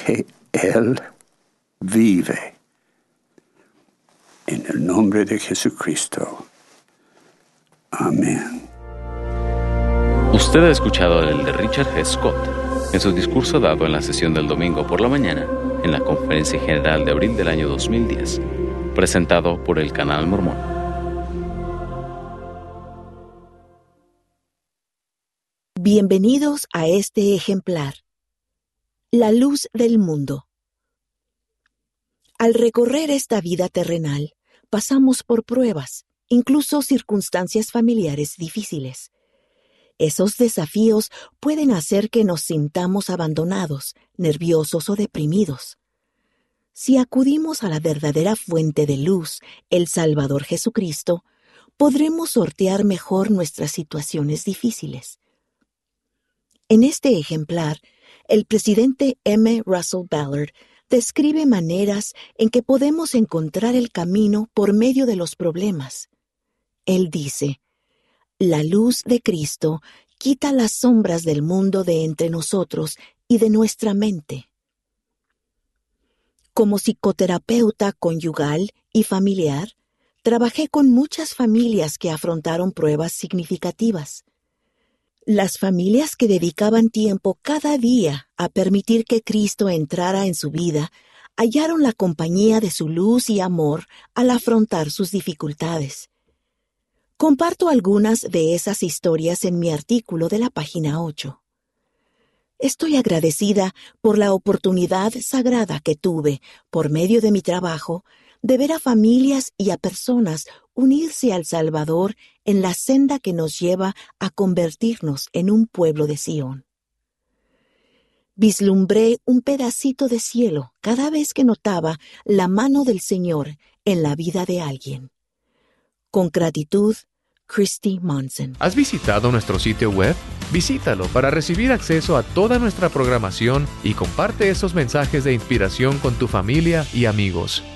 que Él vive. En el nombre de Jesucristo. Amén. Usted ha escuchado el de Richard G. Scott en su discurso dado en la sesión del domingo por la mañana en la Conferencia General de abril del año 2010, presentado por el Canal Mormón. Bienvenidos a este ejemplar. La luz del mundo. Al recorrer esta vida terrenal, pasamos por pruebas, incluso circunstancias familiares difíciles. Esos desafíos pueden hacer que nos sintamos abandonados, nerviosos o deprimidos. Si acudimos a la verdadera fuente de luz, el Salvador Jesucristo, podremos sortear mejor nuestras situaciones difíciles. En este ejemplar, el presidente M. Russell Ballard describe maneras en que podemos encontrar el camino por medio de los problemas. Él dice: la luz de Cristo quita las sombras del mundo de entre nosotros y de nuestra mente. Como psicoterapeuta conyugal y familiar, trabajé con muchas familias que afrontaron pruebas significativas. Las familias que dedicaban tiempo cada día a permitir que Cristo entrara en su vida hallaron la compañía de su luz y amor al afrontar sus dificultades. Comparto algunas de esas historias en mi artículo de la página 8. Estoy agradecida por la oportunidad sagrada que tuve, por medio de mi trabajo, de ver a familias y a personas unirse al Salvador en la senda que nos lleva a convertirnos en un pueblo de Sión. Vislumbré un pedacito de cielo cada vez que notaba la mano del Señor en la vida de alguien. Con gratitud, Christy Monson. ¿Has visitado nuestro sitio web? Visítalo para recibir acceso a toda nuestra programación y comparte esos mensajes de inspiración con tu familia y amigos.